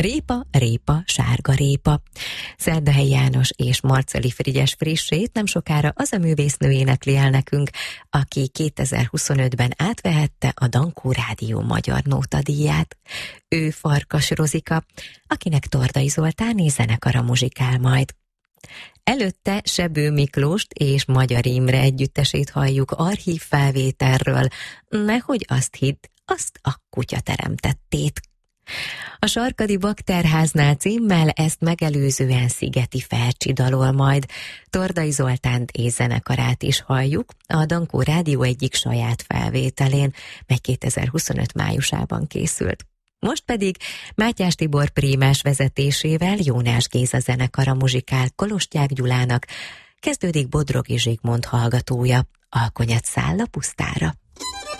Répa, répa, sárga répa. Szerdahelyi János és Marceli Frigyes frissét nem sokára az a művésznő énekli el nekünk, aki 2025-ben átvehette a Dankó Rádió Magyar Nótadíját. Ő Farkas Rozika, akinek Tordai Zoltán zenekara muzsikál majd. Előtte Sebő Miklóst és Magyar Imre együttesét halljuk archív felvételről, nehogy azt hidd, azt a kutya teremtettét. A Sarkadi Bakterháznál címmel ezt megelőzően Szigeti Fercsi dalol majd. Tordai Zoltánt és zenekarát is halljuk a Dankó Rádió egyik saját felvételén, mely 2025 májusában készült. Most pedig Mátyás Tibor prímás vezetésével Jónás Géza zenekara muzsikál Kolostják Gyulának, kezdődik Bodrogi Zsigmond hallgatója, Alkonyat száll a pusztára.